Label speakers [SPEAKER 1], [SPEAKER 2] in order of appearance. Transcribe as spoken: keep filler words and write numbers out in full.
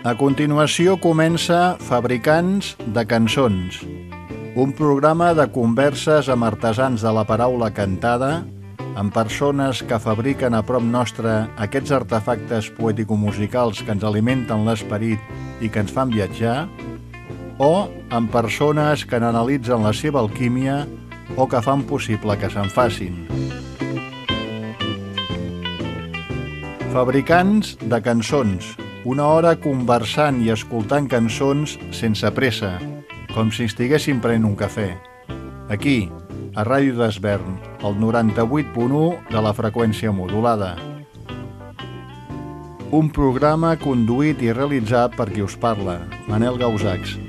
[SPEAKER 1] A continuació comença Fabricants de Cançons, un programa de converses amb artesans de la paraula cantada, amb persones que fabriquen a prop nostre aquests artefactes poètico-musicals que ens alimenten l'esperit i que ens fan viatjar, o amb persones que n'analitzen la seva alquímia o que fan possible que se'n facin. Fabricants de Cançons, una hora conversant i escoltant cançons sense pressa, com si estiguéssim prenent un cafè. Aquí, a Ràdio d'Esvern, el noranta-vuit punt u de la freqüència modulada. Un programa conduït i realitzat per qui us parla, Manel Gausacs.